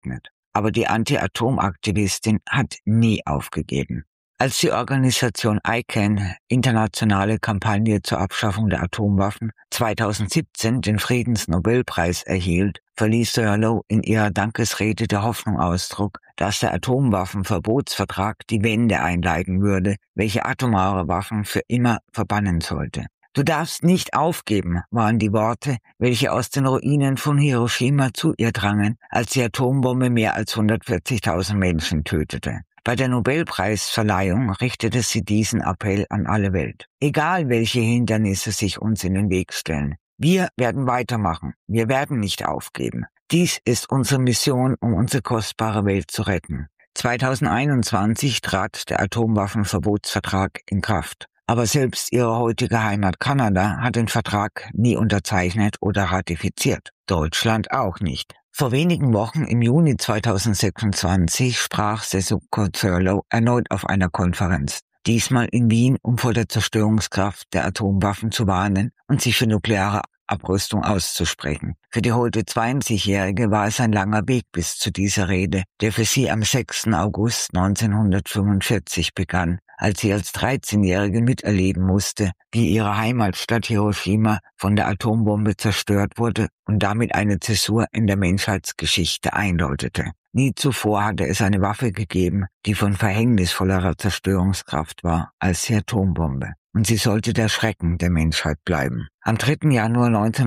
gerechnet. Aber die Anti-Atom-Aktivistin hat nie aufgegeben. Als die Organisation ICAN, Internationale Kampagne zur Abschaffung der Atomwaffen, 2017 den Friedensnobelpreis erhielt, verließ Thurlow in ihrer Dankesrede der Hoffnung Ausdruck, dass der Atomwaffenverbotsvertrag die Wende einleiten würde, welche atomare Waffen für immer verbannen sollte. Du darfst nicht aufgeben, waren die Worte, welche aus den Ruinen von Hiroshima zu ihr drangen, als die Atombombe mehr als 140.000 Menschen tötete. Bei der Nobelpreisverleihung richtete sie diesen Appell an alle Welt. Egal welche Hindernisse sich uns in den Weg stellen, wir werden weitermachen, wir werden nicht aufgeben. Dies ist unsere Mission, um unsere kostbare Welt zu retten. 2021 trat der Atomwaffenverbotsvertrag in Kraft. Aber selbst ihre heutige Heimat Kanada hat den Vertrag nie unterzeichnet oder ratifiziert. Deutschland auch nicht. Vor wenigen Wochen im Juni 2026 sprach Tetsuko Thurlow erneut auf einer Konferenz. Diesmal in Wien, um vor der Zerstörungskraft der Atomwaffen zu warnen und sich für nukleare Abrüstung auszusprechen. Für die heute 20-Jährige war es ein langer Weg bis zu dieser Rede, der für sie am 6. August 1945 begann, als sie als 13-Jährige miterleben musste, wie ihre Heimatstadt Hiroshima von der Atombombe zerstört wurde und damit eine Zäsur in der Menschheitsgeschichte einläutete. Nie zuvor hatte es eine Waffe gegeben, die von verhängnisvollerer Zerstörungskraft war als die Atombombe. Und sie sollte der Schrecken der Menschheit bleiben. Am 3. Januar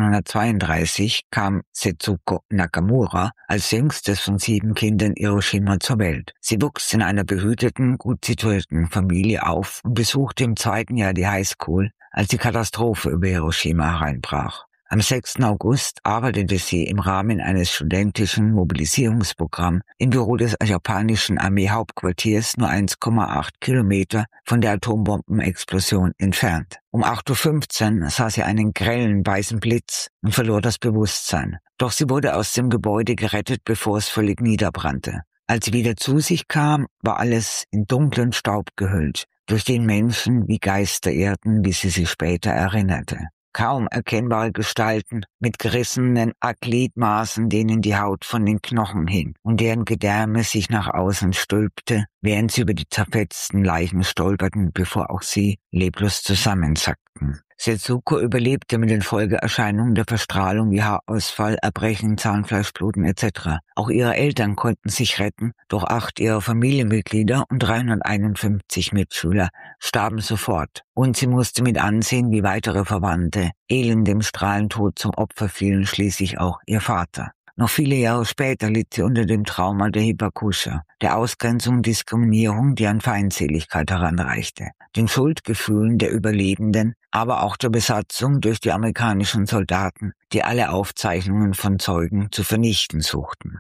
1932 kam Setsuko Nakamura als jüngstes von 7 Kindern in Hiroshima zur Welt. Sie wuchs in einer behüteten, gut situierten Familie auf und besuchte im 2. Jahr die Highschool, als die Katastrophe über Hiroshima hereinbrach. Am 6. August arbeitete sie im Rahmen eines studentischen Mobilisierungsprogramms im Büro des japanischen Armeehauptquartiers nur 1,8 Kilometer von der Atombombenexplosion entfernt. Um 8:15 Uhr sah sie einen grellen weißen Blitz und verlor das Bewusstsein. Doch sie wurde aus dem Gebäude gerettet, bevor es völlig niederbrannte. Als sie wieder zu sich kam, war alles in dunklen Staub gehüllt, durch den Menschen wie Geister irrten, wie sie sich später erinnerte. Kaum erkennbare Gestalten mit gerissenen Gliedmaßen, denen die Haut von den Knochen hing und deren Gedärme sich nach außen stülpte, während sie über die zerfetzten Leichen stolperten, bevor auch sie leblos zusammensackten. Setsuko überlebte mit den Folgeerscheinungen der Verstrahlung wie Haarausfall, Erbrechen, Zahnfleischbluten etc. Auch ihre Eltern konnten sich retten, doch 8 ihrer Familienmitglieder und 351 Mitschüler starben sofort. Und sie musste mit ansehen, wie weitere Verwandte elendem Strahlentod zum Opfer fielen, schließlich auch ihr Vater. Noch viele Jahre später litt sie unter dem Trauma der Hibakusha, der Ausgrenzung und Diskriminierung, die an Feindseligkeit heranreichte, den Schuldgefühlen der Überlebenden, aber auch der Besatzung durch die amerikanischen Soldaten, die alle Aufzeichnungen von Zeugen zu vernichten suchten.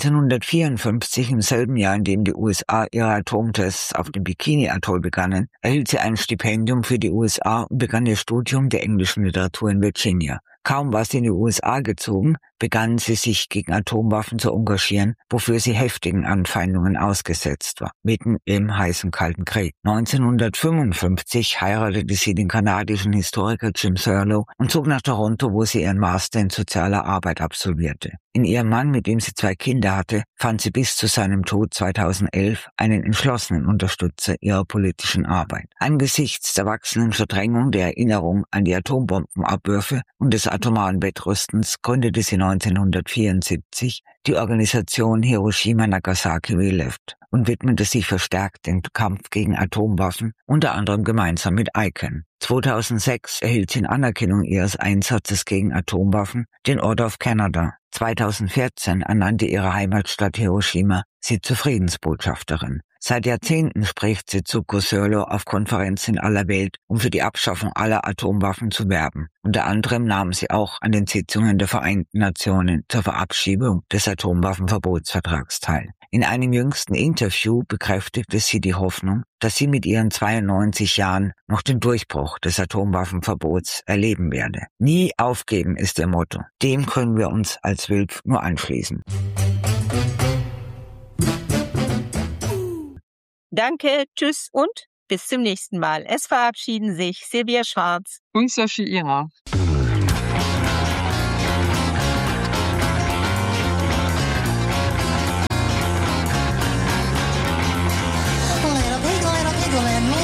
1954, im selben Jahr, in dem die USA ihre Atomtests auf dem Bikini-Atoll begannen, erhielt sie ein Stipendium für die USA und begann ihr Studium der englischen Literatur in Virginia. Kaum war sie in die USA gezogen, begann sie sich gegen Atomwaffen zu engagieren, wofür sie heftigen Anfeindungen ausgesetzt war, mitten im heißen Kalten Krieg. 1955 heiratete sie den kanadischen Historiker Jim Thurlow und zog nach Toronto, wo sie ihren Master in sozialer Arbeit absolvierte. In ihrem Mann, mit dem sie 2 Kinder hatte, fand sie bis zu seinem Tod 2011 einen entschlossenen Unterstützer ihrer politischen Arbeit. Angesichts der wachsenden Verdrängung der Erinnerung an die Atombombenabwürfe und des atomaren Wettrüstens gründete sie 1974 die Organisation Hiroshima Nagasaki Relieved und widmete sich verstärkt dem Kampf gegen Atomwaffen, unter anderem gemeinsam mit ICAN. 2006 erhielt sie in Anerkennung ihres Einsatzes gegen Atomwaffen den Order of Canada. 2014 ernannte ihre Heimatstadt Hiroshima sie zur Friedensbotschafterin. Seit Jahrzehnten spricht Tetsuko Thurlow auf Konferenzen in aller Welt, um für die Abschaffung aller Atomwaffen zu werben. Unter anderem nahm sie auch an den Sitzungen der Vereinten Nationen zur Verabschiedung des Atomwaffenverbotsvertrags teil. In einem jüngsten Interview bekräftigte sie die Hoffnung, dass sie mit ihren 92 Jahren noch den Durchbruch des Atomwaffenverbots erleben werde. Nie aufgeben ist ihr Motto. Dem können wir uns als WILF nur anschließen. Danke, tschüss und bis zum nächsten Mal. Es verabschieden sich Silvia Schwarz und Sophie Ihrer. jungle and